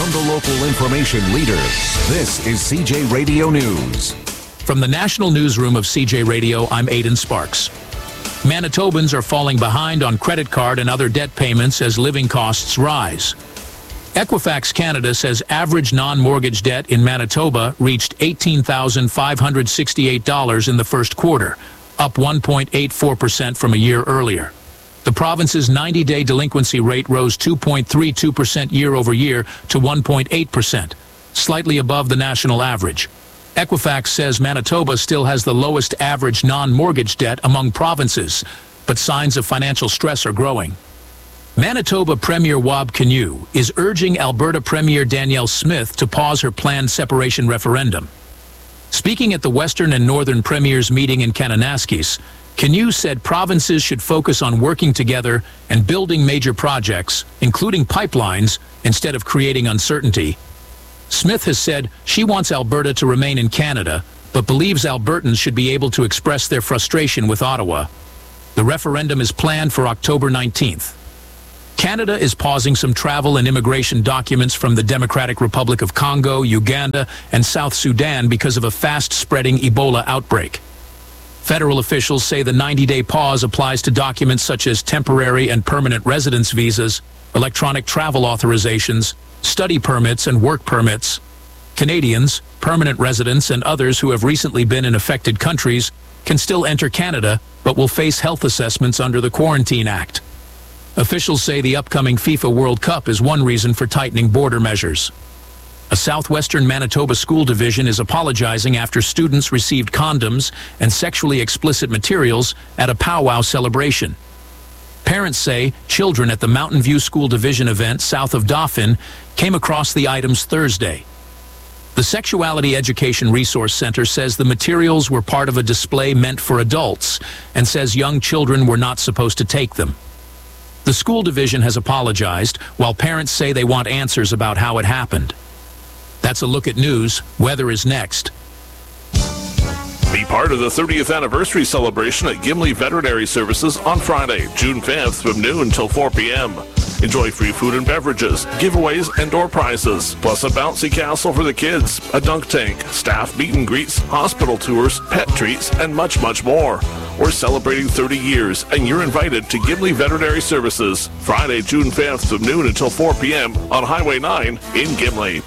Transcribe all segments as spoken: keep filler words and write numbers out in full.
From the local information leader, this is C J Radio News. From the national newsroom of C J Radio, I'm Aidan Sparks. Manitobans are falling behind on credit card and other debt payments as living costs rise. Equifax Canada says average non-mortgage debt in Manitoba reached eighteen thousand five hundred sixty-eight dollars in the first quarter, up one point eight four percent from a year earlier. The province's ninety-day delinquency rate rose two point three two percent year over year to one point eight percent, slightly above the national average. Equifax says Manitoba still has the lowest average non-mortgage debt among provinces, but signs of financial stress are growing. Manitoba Premier Wab Kinew is urging Alberta Premier Danielle Smith to pause her planned separation referendum. Speaking at the Western and Northern Premiers meeting in Kananaskis, Kinew said provinces should focus on working together and building major projects, including pipelines, instead of creating uncertainty. Smith has said she wants Alberta to remain in Canada, but believes Albertans should be able to express their frustration with Ottawa. The referendum is planned for October nineteenth. Canada is pausing some travel and immigration documents from the Democratic Republic of Congo, Uganda, and South Sudan because of a fast-spreading Ebola outbreak. Federal officials say the ninety-day pause applies to documents such as temporary and permanent residence visas, electronic travel authorizations, study permits, and work permits. Canadians, permanent residents, and others who have recently been in affected countries can still enter Canada, but will face health assessments under the Quarantine Act. Officials say the upcoming FIFA World Cup is one reason for tightening border measures. A southwestern Manitoba school division is apologizing after students received condoms and sexually explicit materials at a powwow celebration. Parents say children at the Mountain View School Division event south of Dauphin came across the items Thursday. The Sexuality Education Resource Center says the materials were part of a display meant for adults and says young children were not supposed to take them. The school division has apologized, while parents say they want answers about how it happened. That's a look at news. Weather is next. Be part of the thirtieth anniversary celebration at Gimli Veterinary Services on Friday, June fifth from noon till four p.m. Enjoy free food and beverages, giveaways, and door prizes, plus a bouncy castle for the kids, a dunk tank, staff meet and greets, hospital tours, pet treats, and much, much more. We're celebrating thirty years, and you're invited to Gimli Veterinary Services, Friday, June fifth from noon until four p.m. on Highway nine in Gimli.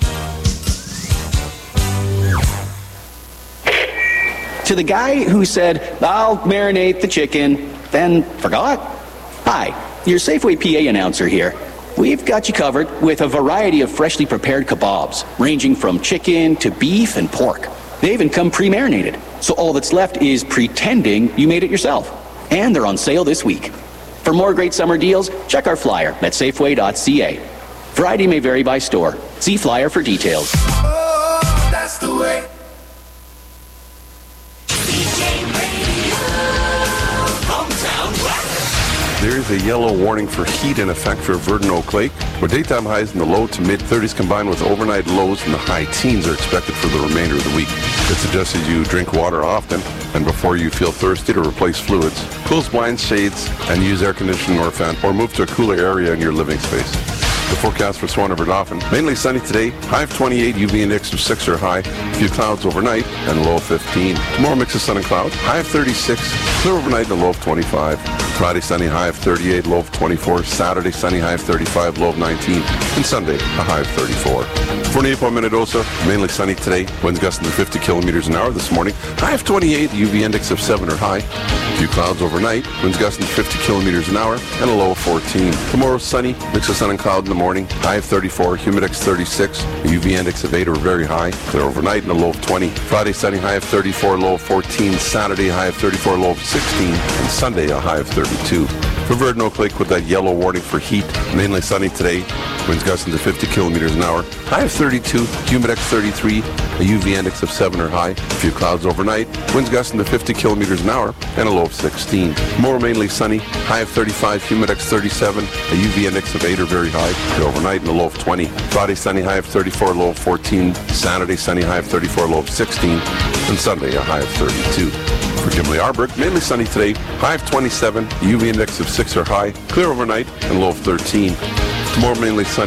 To the guy who said, I'll marinate the chicken, then forgot? Hi, your Safeway P A announcer here. We've got you covered with a variety of freshly prepared kebabs, ranging from chicken to beef and pork. They even come pre-marinated, so all that's left is pretending you made it yourself. And they're on sale this week. For more great summer deals, check our flyer at safeway dot c a. Variety may vary by store. See flyer for details. Oh, that's the way. There is a yellow warning for heat in effect for Verdun Oak Lake, where daytime highs in the low to mid thirties combined with overnight lows in the high teens are expected for the remainder of the week. It suggests that you drink water often and before you feel thirsty to replace fluids. Close blinds, shades, and use air conditioning or fan, or move to a cooler area in your living space. The forecast for Swan River Dauphin, mainly sunny today, high of twenty-eight, U V index of six or high, a few clouds overnight, and low of fifteen. Tomorrow mix of sun and clouds, high of thirty-six, clear overnight and a low of twenty-five. Friday sunny, high of thirty-eight, low of twenty-four. Saturday sunny, high of thirty-five, low of nineteen. And Sunday, a high of thirty-four. For Napo, Minnedosa, mainly sunny today, winds gusting to fifty kilometers an hour this morning, high of twenty-eight, U V index of seven or high. A few clouds overnight, winds gusting to fifty kilometers an hour, and a low of fourteen. Tomorrow sunny, mix of sun and cloud in the morning, high of thirty-four, humidex thirty-six, a U V index of eight or very high, clear overnight and a low of twenty. Friday sunny, high of thirty-four, low of fourteen. Saturday high of thirty-four, low of sixteen, and Sunday a high of thirty-two. For Verdun Oak Lake with that yellow warning for heat, mainly sunny today, winds gusting to fifty kilometers an hour, high of thirty-two, humidex thirty-three, a U V index of seven or high, a few clouds overnight, winds gusting to fifty kilometers an hour, and a low of sixteen. More mainly sunny, high of thirty-five, humidex thirty-seven, a U V index of eight or very high, clear overnight and a low of twenty. Friday sunny, high of thirty-four, low of fourteen. Saturday sunny, high of thirty-four, low of sixteen. And Sunday a high of thirty-two. For Gimli Arborg, mainly sunny today, high of twenty-seven, U V index of six or high, clear overnight and low of thirteen. Tomorrow mainly sunny,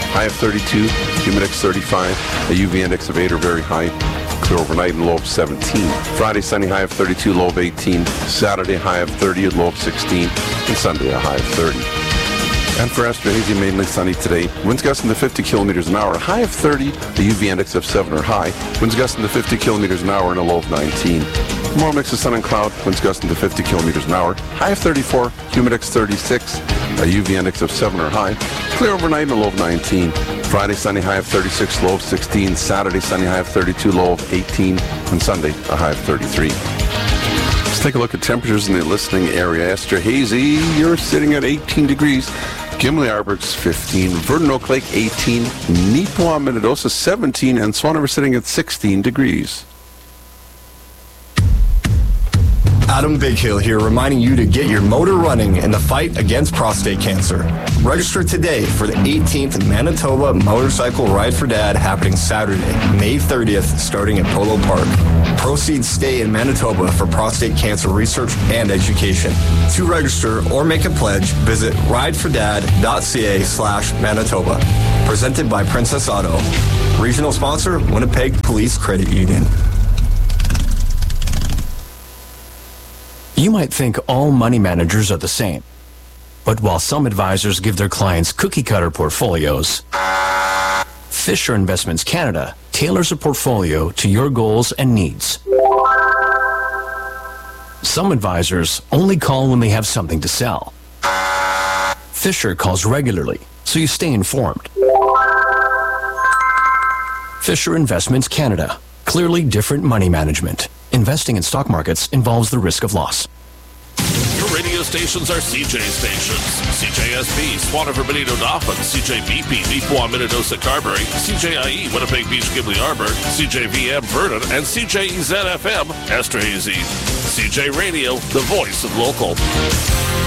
high of thirty-two, humidex thirty-five, a U V index of eight or very high. Clear overnight and low of seventeen. Friday, sunny, high of thirty-two, low of eighteen. Saturday, high of thirty, low of sixteen. And Sunday, a high of thirty. And for Esterhazy, mainly sunny today. Winds gusting to fifty kilometers an hour, high of thirty, the U V index of seven or high. Winds gusting to fifty kilometers an hour and a low of nineteen. Tomorrow, mix of sun and cloud, winds gusting to fifty kilometers an hour, high of thirty-four, humidex thirty-six, a U V index of seven or high. Clear overnight and a low of nineteen. Friday, sunny, high of thirty-six, low of sixteen. Saturday, sunny, high of thirty-two, low of eighteen. And Sunday, a high of thirty-three. Let's take a look at temperatures in the listening area. Esterhazy, you're sitting at eighteen degrees. Gimli Arbert's fifteen, Verdon Oak Lake eighteen, Neepawa Minnedosa seventeen, and Swan River sitting at sixteen degrees. Adam Bighill here, reminding you to get your motor running in the fight against prostate cancer. Register today for the eighteenth Manitoba Motorcycle Ride for Dad happening Saturday, May thirtieth, starting at Polo Park. Proceeds stay in Manitoba for prostate cancer research and education. To register or make a pledge, visit ridefordad.ca slash Manitoba. Presented by Princess Auto. Regional sponsor, Winnipeg Police Credit Union. You might think all money managers are the same. But while some advisors give their clients cookie-cutter portfolios, Fisher Investments Canada tailors a portfolio to your goals and needs. Some advisors only call when they have something to sell. Fisher calls regularly, so you stay informed. Fisher Investments Canada. Clearly different money management. Investing in stock markets involves the risk of loss. Your radio stations are C J stations. C J S B, Swan River, Benito, Dauphin, C J B P, Neepawa, Minnedosa, Carberry, C J I E, Winnipeg Beach, Gimli Arbor, C J V M, Verdon, and C J E Z F M, Esterhazy. C J Radio, the voice of local.